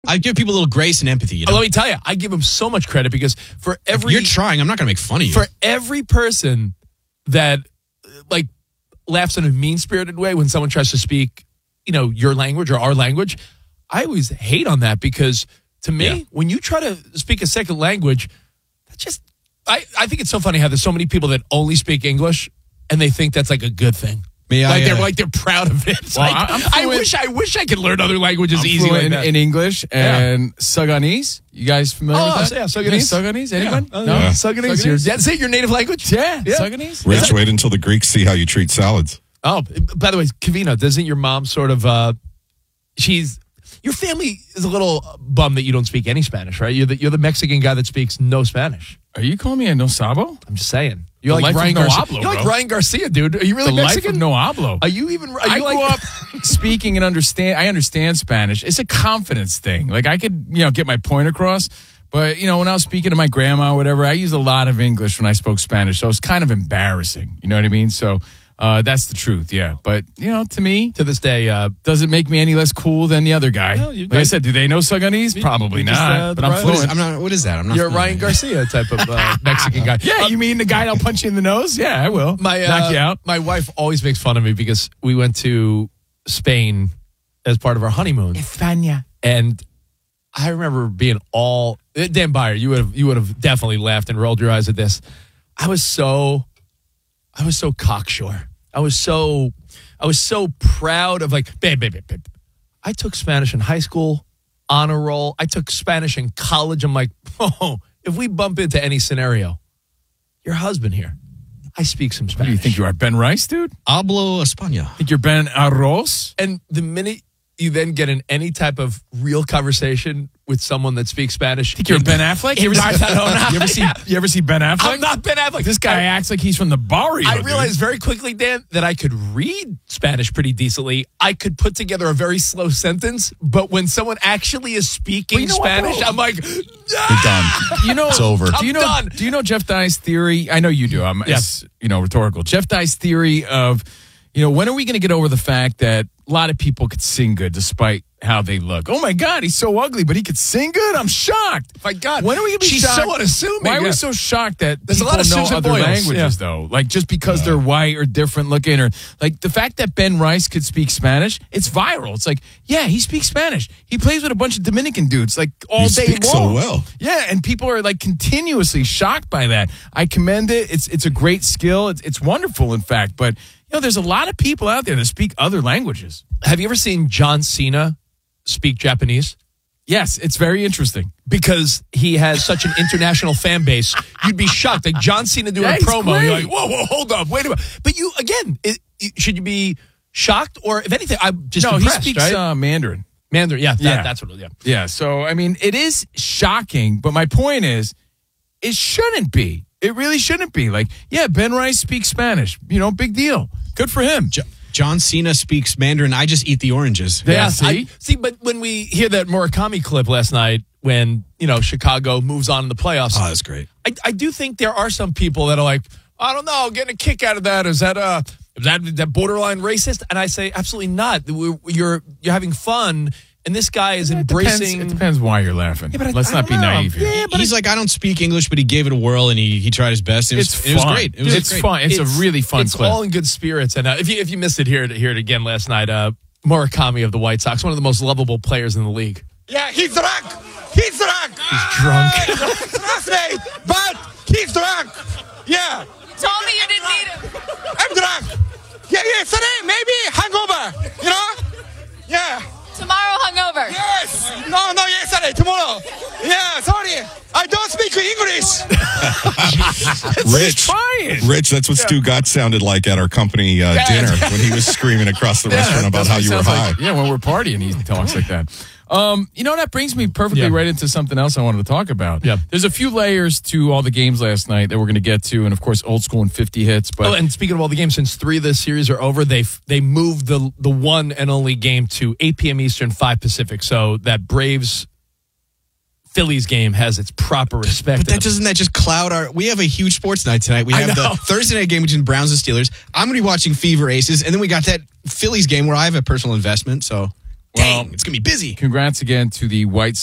I give people a little grace and empathy. You know? Let me tell you, I give them so much credit because for every... You're trying. I'm not going to make fun of you. For every person that, like, laughs in a mean-spirited way when someone tries to speak, your language or our language, I always hate on that because, to me, when you try to speak a second language, that's just... I think it's so funny how there's so many people that only speak English and they think that's like a good thing. They're proud of it. Well, I wish I could learn other languages easy like that. In English and Sudanese. You guys familiar with that? Yeah, Sudanese. Sudanese? Anyone? Yeah. No? Sudanese. That's it, your native language? Yeah. Sudanese. Rich, wait until the Greeks see how you treat salads. Oh, by the way, Kavina, doesn't your mom sort of, your family is a little bummed that you don't speak any Spanish, right? You're the Mexican guy that speaks no Spanish. Are you calling me a no sabo? I'm just saying. You're The like life Ryan of no Garcia. hablo, You're like bro. Ryan Garcia, dude. Are you really The Mexican? life of no hablo. Are you even? I grew up speaking and I understand Spanish. It's a confidence thing. Like I could, get my point across. But, when I was speaking to my grandma or whatever, I used a lot of English when I spoke Spanish. So it's kind of embarrassing. You know what I mean? So that's the truth, yeah. But, to me, to this day, does it make me any less cool than the other guy? No, like I said, do they know Sudanese? Probably not. But I'm fluent. What is that? I'm not. You're a Ryan Garcia type of Mexican guy. Yeah, you mean the guy that'll punch you in the nose? Yeah, I will. Knock you out. My wife always makes fun of me because we went to Spain as part of our honeymoon. España. And I remember being all Dan Byer, you would have definitely laughed and rolled your eyes at this. I was so cocksure. I was so proud of babe. I took Spanish in high school, honor roll. I took Spanish in college. I'm like, if we bump into any scenario, your husband here, I speak some Spanish. What do you think you are, Ben Rice, dude? Hablo España. Think you're Ben Arroz? And the minute you then get in any type of real conversation with someone that speaks Spanish. Think you're Ben Affleck? You ever see Ben Affleck? I'm not Ben Affleck. This guy acts like he's from the barrio. I realized very quickly, Dan, that I could read Spanish pretty decently. I could put together a very slow sentence, but when someone actually is speaking Spanish, I'm like, You're done. It's over. Do you know Jeff Dye's theory? I know you do. It's rhetorical. Jeff Dye's theory of, when are we going to get over the fact that a lot of people could sing good despite how they look? Oh my God, he's so ugly, but he could sing good? I'm shocked. My God. When are we going to be She's shocked? so unassuming. Why are we so shocked that there's people a lot of know Susan other Boyles, languages, though? Like, just because they're white or different looking, or like the fact that Ben Rice could speak Spanish, it's viral. It's like, yeah, he speaks Spanish. He plays with a bunch of Dominican dudes, like, all day long. He speaks so well. Yeah, and people are, like, continuously shocked by that. I commend it. It's a great skill. It's wonderful, in fact. But, there's a lot of people out there that speak other languages. Have you ever seen John Cena speak Japanese? Yes, it's very interesting. Because he has such an international fan base. You'd be shocked. Like John Cena doing a promo. Great. You're like, whoa, hold up. Wait a minute. But you, again, should you be shocked? Or if anything, I'm just impressed, he speaks right? Mandarin. Mandarin, yeah. That's what it is, yeah. Yeah, so, I mean, it is shocking. But my point is, it shouldn't be. It really shouldn't be. Like, yeah, Ben Rice speaks Spanish. Big deal. Good for him. John Cena speaks Mandarin. I just eat the oranges. Yeah, see, but when we hear that Murakami clip last night, when Chicago moves on in the playoffs, oh, that's great. I do think there are some people that are like, I don't know, getting a kick out of that. Is that borderline racist? And I say, absolutely not. You're having fun. And this guy is embracing... It depends why you're laughing. Yeah, Let's not be naive here. Yeah, he's like, I don't speak English, but he gave it a whirl and he tried his best. It was great. It's fun. It's a really fun clip. It's all in good spirits. And if you missed it, hear it again last night. Murakami of the White Sox, one of the most lovable players in the league. Yeah, he's drunk. He's drunk. He's drunk. Translate, but he's drunk. Yeah. Told me you didn't need him. I'm drunk. Yeah, yesterday, maybe hangover. Yeah. Tomorrow hungover. Yes. No, yesterday, tomorrow. Yeah, sorry. I don't speak English. Rich, that's what Stu Gott sounded like at our company dinner when he was screaming across the restaurant about how you were high. Like, when we're partying, he talks like that. That brings me perfectly right into something else I wanted to talk about. Yeah. There's a few layers to all the games last night that we're going to get to, and of course, old school and 50 hits. But and speaking of all the games, since 3 of the series are over, they moved the one and only game to 8 p.m. Eastern, 5 Pacific, so that Braves Phillies game has its proper respect. But doesn't that just cloud our... We have a huge sports night tonight. We have the Thursday night game between Browns and Steelers. I'm going to be watching Fever Aces, and then we got that Phillies game where I have a personal investment, so... Dang, it's going to be busy. Congrats again to the White